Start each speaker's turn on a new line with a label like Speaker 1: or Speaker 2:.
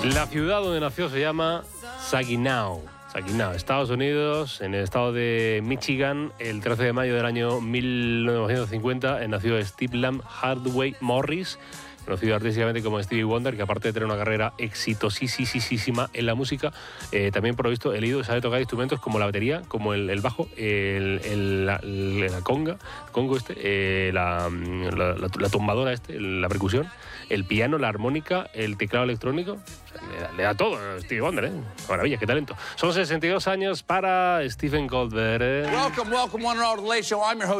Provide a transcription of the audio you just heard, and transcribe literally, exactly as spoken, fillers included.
Speaker 1: La ciudad donde nació se llama Saginaw. Saginaw, Estados Unidos, en el estado de Michigan, el trece de mayo del año mil novecientos cincuenta, nació Steve Lamb Hardaway Morris, conocido artísticamente como Stevie Wonder, que aparte de tener una carrera exitosísima en la música, eh, también por lo visto he leído que sabe tocar instrumentos como la batería, como el, el bajo, el, el, la, la conga, congo este, eh, la, la, la, la tumbadora este, la percusión, el piano, la armónica, el teclado electrónico. O sea, le, da, le da todo a Stevie Wonder, ¿eh? Maravilla, qué talento. Son sesenta y dos años para Stephen Goldberg. ¿eh?
Speaker 2: Welcome, welcome, one and all to the Late Show. I'm your host.